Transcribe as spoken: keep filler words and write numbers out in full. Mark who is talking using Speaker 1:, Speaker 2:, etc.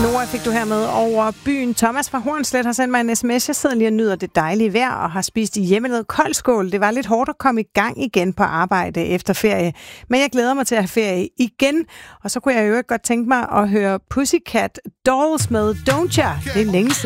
Speaker 1: Nora fik du her med over byen. Thomas fra Hornslet har sendt mig en sms. Jeg sidder lige og nyder det dejlige vejr og har spist hjemmelavet koldskål. Det var lidt hårdt at komme i gang igen på arbejde efter ferie. Men jeg glæder mig til at have ferie igen. Og så kunne jeg jo godt tænke mig at høre Pussycat Dolls med Don't Ya. Det er længe siden.